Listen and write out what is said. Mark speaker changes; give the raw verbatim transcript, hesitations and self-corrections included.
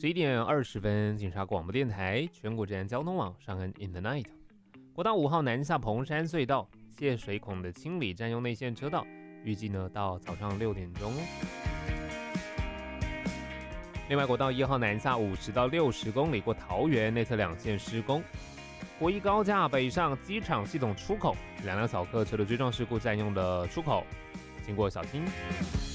Speaker 1: 十一点二十分，警察广播电台全国治安交通网上恩 in the night。国道五号南下蓬山隧道泄水孔的清理占用内线车道，预计呢到早上六点钟。另外，国道一号南下五十到六十公里过桃园内侧两线施工。国一高架北上机场系统出口，两辆小客车的追撞事故占用了出口，经过小心。